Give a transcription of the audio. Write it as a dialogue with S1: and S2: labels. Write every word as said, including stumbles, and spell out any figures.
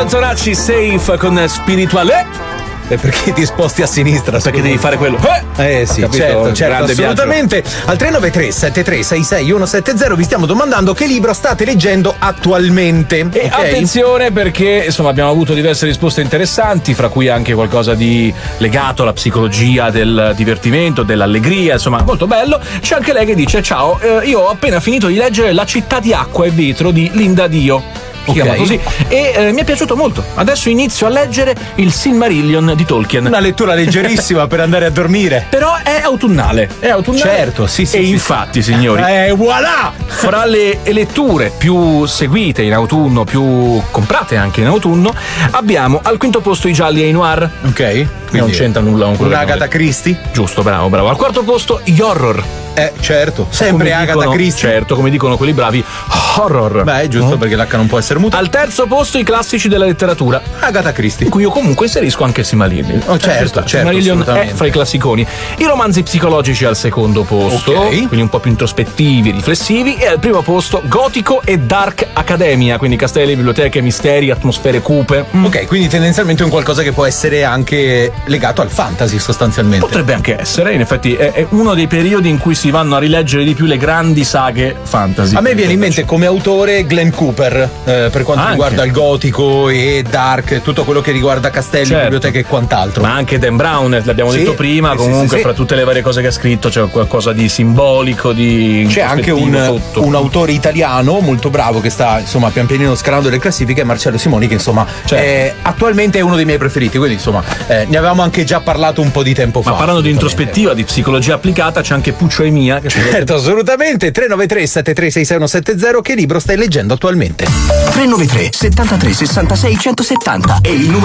S1: Antonacci, Safe con Spirituale.
S2: E perché ti sposti a sinistra?
S1: Perché devi fare quello.
S2: Eh, eh sì,
S1: capito?
S2: certo, certo,
S1: Grande
S2: assolutamente. Viaggio. Al tre nove tre sette tre sei sei uno sette zero vi stiamo domandando che libro state leggendo attualmente.
S1: E okay? Attenzione, perché insomma abbiamo avuto diverse risposte interessanti, fra cui anche qualcosa di legato alla psicologia del divertimento, dell'allegria, insomma molto bello. C'è anche lei che dice: ciao, eh, io ho appena finito di leggere La città di acqua e vetro di Linda Dio. Si chiama
S2: okay.
S1: così. E eh, mi è piaciuto molto. Adesso inizio a leggere il Silmarillion di Tolkien.
S2: Una lettura leggerissima per andare a dormire.
S1: Però è autunnale. È autunnale.
S2: Certo, sì, sì.
S1: E
S2: sì,
S1: infatti,
S2: sì.
S1: signori,
S2: eh, voilà!
S1: Fra le letture più seguite in autunno, più comprate anche in autunno, abbiamo al quinto posto i gialli e i noir.
S2: Ok.
S1: Non c'entra nulla con quello.
S2: Una Agatha Christie?
S1: Giusto, bravo, bravo. Al quarto posto gli horror.
S2: Eh, certo, sempre
S1: come
S2: Agatha
S1: dicono,
S2: Christie.
S1: Certo, come dicono quelli bravi, horror.
S2: Beh, è giusto, no? Perché l'H non può essere muta.
S1: Al terzo posto i classici della letteratura.
S2: Agatha Christie.
S1: In cui io comunque inserisco anche il Silmarillion.
S2: Oh, certo,
S1: eh,
S2: certo.
S1: Silmarillion è fra i classiconi. I romanzi psicologici al secondo posto,
S2: okay.
S1: Quindi un po' più introspettivi, riflessivi. E al primo posto Gotico e Dark Academia, quindi castelli, biblioteche, misteri, atmosfere cupe.
S2: Mm. Ok, quindi tendenzialmente è un qualcosa che può essere anche legato al fantasy sostanzialmente.
S1: Potrebbe anche essere, in effetti è, è uno dei periodi in cui si vanno a rileggere di più le grandi saghe fantasy.
S2: A me viene in mente come autore Glenn Cooper, eh, per quanto
S1: anche.
S2: riguarda il gotico e dark, tutto quello che riguarda castelli,
S1: certo.
S2: biblioteche e quant'altro.
S1: Ma anche Dan Brown, l'abbiamo
S2: sì,
S1: detto prima,
S2: sì,
S1: comunque
S2: sì, sì,
S1: fra tutte le varie cose che ha scritto c'è qualcosa di simbolico, di
S2: c'è anche un, un autore italiano molto bravo che sta insomma pian pianino scalando le classifiche, Marcello Simoni, che insomma certo. è, attualmente è uno dei miei preferiti, quindi insomma eh, ne avevamo anche già parlato un po' di tempo fa.
S1: Ma parlando di introspettiva, di psicologia applicata, c'è anche Puccio e Mia che
S2: certo, assolutamente. Tre nove tre sette tre sei sei uno sette zero, che libro stai leggendo attualmente?
S3: tre nove tre settantatré sessantasei centosettanta è il numero